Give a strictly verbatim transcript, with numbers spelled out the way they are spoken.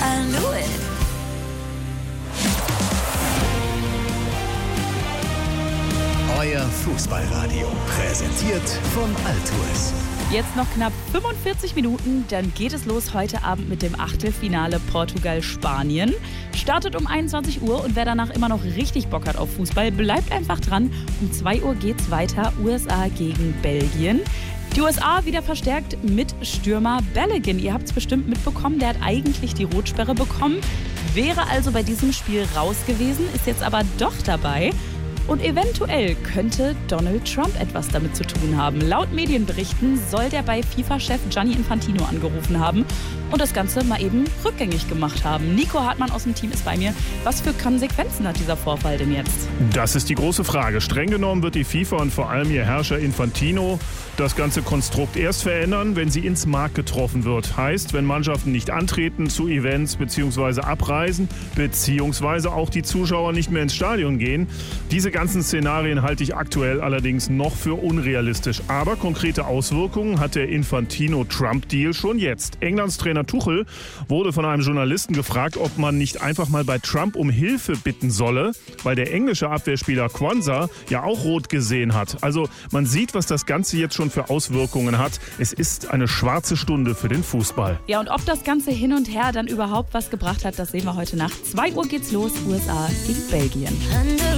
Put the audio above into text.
I knew it. Euer Fußballradio, präsentiert von Altours. Jetzt noch knapp fünfundvierzig Minuten, dann geht es los heute Abend mit dem Achtelfinale Portugal-Spanien. Startet um einundzwanzig Uhr und wer danach immer noch richtig Bock hat auf Fußball, bleibt einfach dran. Um zwei Uhr geht's weiter, U S A gegen Belgien. Die U S A wieder verstärkt mit Stürmer Balogun. Ihr habt es bestimmt mitbekommen, der hat eigentlich die Rotsperre bekommen, wäre also bei diesem Spiel raus gewesen, ist jetzt aber doch dabei. Und eventuell könnte Donald Trump etwas damit zu tun haben. Laut Medienberichten soll der bei FIFA-Chef Gianni Infantino angerufen haben und das Ganze mal eben rückgängig gemacht haben. Nico Hartmann aus dem Team ist bei mir. Was für Konsequenzen hat dieser Vorfall denn jetzt? Das ist die große Frage. Streng genommen wird die FIFA und vor allem ihr Herrscher Infantino das ganze Konstrukt erst verändern, wenn sie ins Mark getroffen wird. Heißt, wenn Mannschaften nicht antreten zu Events bzw. abreisen, beziehungsweise auch die Zuschauer nicht mehr ins Stadion gehen. Diese ganzen Szenarien halte ich aktuell allerdings noch für unrealistisch. Aber konkrete Auswirkungen hat der Infantino-Trump-Deal schon jetzt. Englands Trainer Tuchel wurde von einem Journalisten gefragt, ob man nicht einfach mal bei Trump um Hilfe bitten solle, weil der englische Abwehrspieler Quansah ja auch rot gesehen hat. Also man sieht, was das Ganze jetzt schon für Auswirkungen hat. Es ist eine schwarze Stunde für den Fußball. Ja, und ob das Ganze hin und her dann überhaupt was gebracht hat, das sehen wir heute Nacht. zwei Uhr geht's los, U S A gegen Belgien.